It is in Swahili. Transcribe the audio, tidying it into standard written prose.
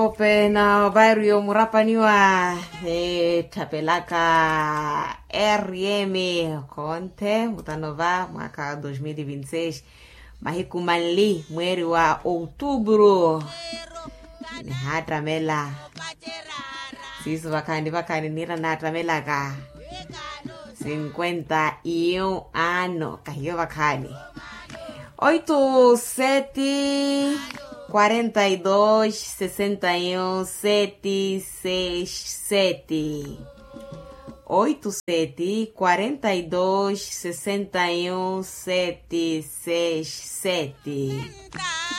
Pena bairro murapaniwa tapelaka RM Conte mutanova mwaka 2026 mahikumanli mweri wa outubro ni hatamela sisi vakani nira natamela ka 51 ano kahiyo vakani 87 42 61 767 87 42 61 767